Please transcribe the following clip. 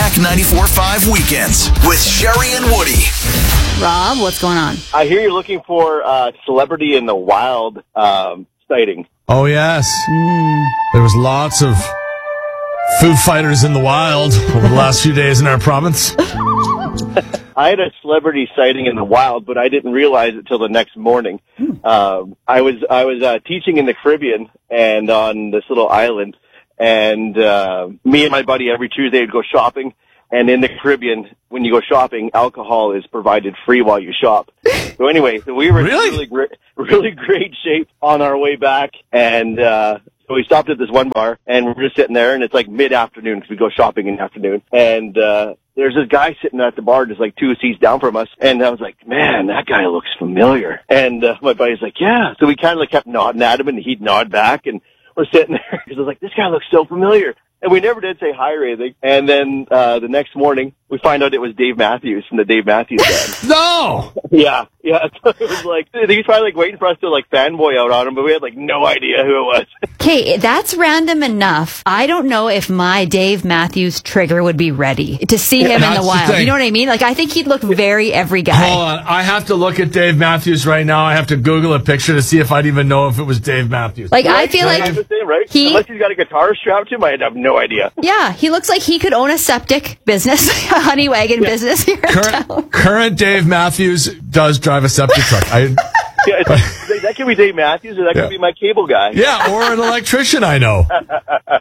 Check 94.5 Weekends with Sherry and Woody. Rob, what's going on? I hear you're looking for Celebrity in the Wild sighting. Oh, yes. There was lots of Foo Fighters in the wild over the last few days in our province. I had a celebrity sighting in the wild, but I didn't realize it till the next morning. I was teaching in the Caribbean and on this little island, and me and my buddy every Tuesday would go shopping. And in the Caribbean, when you go shopping, alcohol is provided free while you shop. So anyway, we were in really great shape on our way back, and so we stopped at this one bar, and we're just sitting there, and it's like mid-afternoon because we go shopping in the afternoon. And there's this guy sitting at the bar just like 2 seats down from us, and I was like, man, that guy looks familiar. And my buddy's like, yeah. So we kind of like kept nodding at him, and he'd nod back, and we're sitting there because I was like, this guy looks so familiar. And we never did say hi or anything. And then the next morning, we find out it was Dave Matthews from the Dave Matthews Band. No! Yeah. So it was like, he was probably like waiting for us to like fanboy out on him, but we had like no idea who it was. Okay, that's random enough. I don't know if my Dave Matthews trigger would be ready to see him in the wild. You know what I mean? Like, I think he'd look very every guy. Hold on. I have to look at Dave Matthews right now. I have to Google a picture to see if I'd even know if it was Dave Matthews. Like, I feel like right? Unless he's got a guitar strapped to him, I'd have no idea. Yeah, he looks like he could own a septic business, a honey wagon business here in town. Current Dave Matthews does drive a septic truck. Yeah, that could be Dave Matthews, or that could be my cable guy. Yeah, or an electrician I know.